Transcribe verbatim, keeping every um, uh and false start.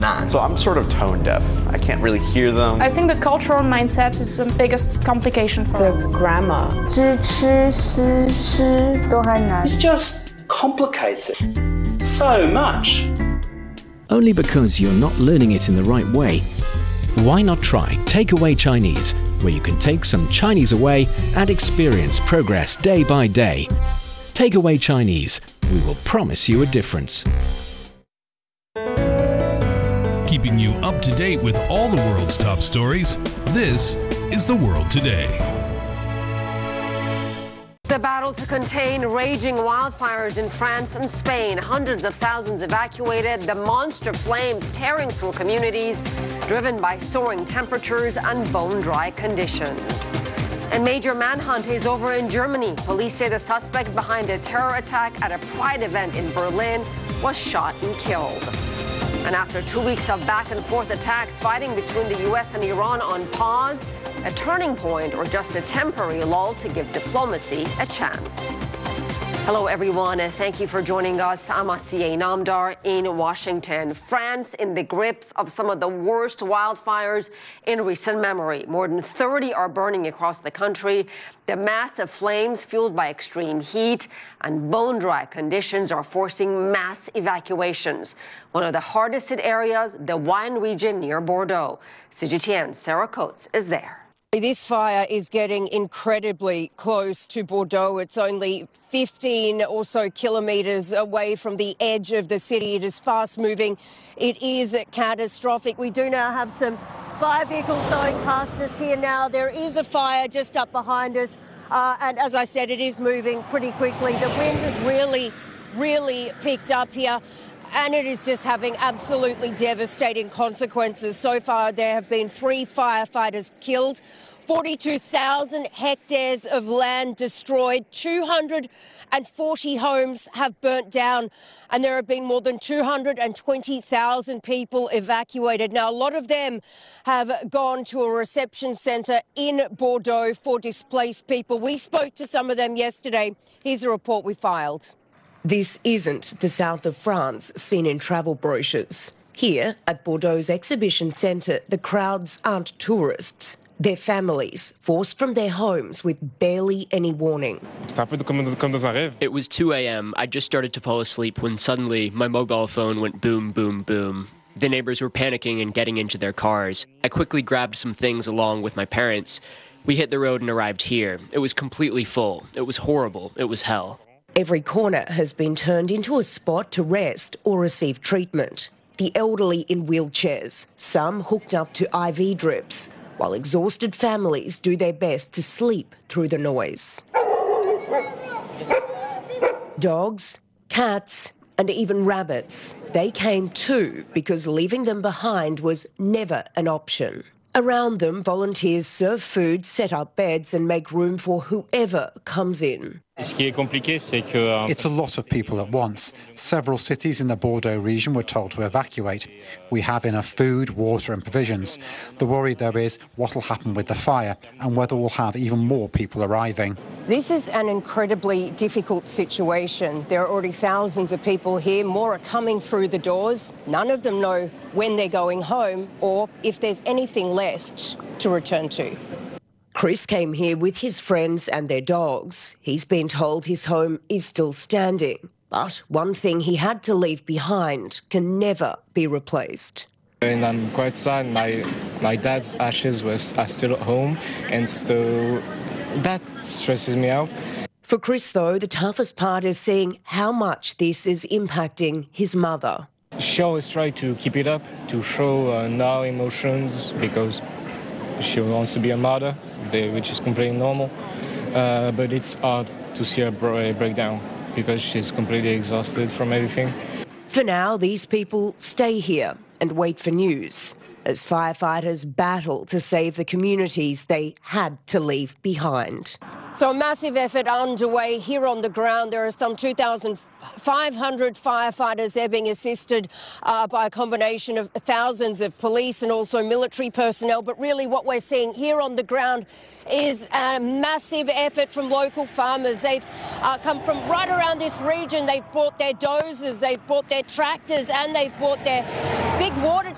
So I'm sort of tone deaf. I can't really hear them. I think the cultural mindset is the biggest complication for the us. grammar. 知吃思吃都还难。 It's just complicated so much. Only because you're not learning it in the right way. Why not try Takeaway Chinese, where you can take some Chinese away and experience progress day by day. Takeaway Chinese. We will promise you a difference. Keeping you up to date with all the world's top stories, this is The World Today. The battle to contain raging wildfires in France and Spain. Hundreds of thousands evacuated. The monster flames tearing through communities, driven by soaring temperatures and bone-dry conditions. A major manhunt is over in Germany. Police say the suspect behind a terror attack at a Pride event in Berlin was shot and killed. And after two weeks of back-and-forth attacks, fighting between the U S and Iran on pause, a turning point or just a temporary lull to give diplomacy a chance. Hello, everyone, and thank you for joining us. I'm Asiye Namdar in Washington. France in the grips of some of the worst wildfires in recent memory. More than thirty are burning across the country. The massive flames fueled by extreme heat and bone-dry conditions are forcing mass evacuations. One of the hardest hit areas, the wine region near Bordeaux. C G T N's Sarah Coates is there. This fire is getting incredibly close to Bordeaux. It's only fifteen or so kilometres away from the edge of the city. It is fast moving. It is catastrophic. We do now have some fire vehicles going past us here now. There is a fire just up behind us. Uh, and as I said, it is moving pretty quickly. The wind has really, really picked up here. And it is just having absolutely devastating consequences. So far, there have been three firefighters killed, forty-two thousand hectares of land destroyed, two hundred forty homes have burnt down, and there have been more than two hundred twenty thousand people evacuated. Now, a lot of them have gone to a reception centre in Bordeaux for displaced people. We spoke to some of them yesterday. Here's a report we filed. This isn't the south of France seen in travel brochures. Here, at Bordeaux's exhibition centre, the crowds aren't tourists. They're families, forced from their homes with barely any warning. It was two a m I just started to fall asleep when suddenly my mobile phone went boom, boom, boom. The neighbours were panicking and getting into their cars. I quickly grabbed some things along with my parents. We hit the road and arrived here. It was completely full. It was horrible. It was hell. Every corner has been turned into a spot to rest or receive treatment. The elderly in wheelchairs, some hooked up to I V drips, while exhausted families do their best to sleep through the noise. Dogs, cats, and even rabbits, they came too because leaving them behind was never an option. Around them, volunteers serve food, set up beds and make room for whoever comes in. It's a lot of people at once. Several cities in the Bordeaux region were told to evacuate. We have enough food, water and provisions. The worry, though, is what will happen with the fire and whether we'll have even more people arriving. This is an incredibly difficult situation. There are already thousands of people here. More are coming through the doors. None of them know when they're going home or if there's anything left to return to. Chris came here with his friends and their dogs. He's been told his home is still standing. But one thing he had to leave behind can never be replaced. And I'm quite sad. My, my dad's ashes was, are still at home, and so that stresses me out. For Chris, though, the toughest part is seeing how much this is impacting his mother. She always tries to keep it up, to show uh, no emotions, because she wants to be a mother, which is completely normal. Uh, but it's hard to see her break down because she's completely exhausted from everything. For now, these people stay here and wait for news as firefighters battle to save the communities they had to leave behind. So a massive effort underway here on the ground. There are some two thousand five hundred firefighters. They're being assisted uh, by a combination of thousands of police and also military personnel. But really what we're seeing here on the ground is a massive effort from local farmers. They've uh, come from right around this region. They've brought their dozers, they've brought their tractors, and they've brought their big water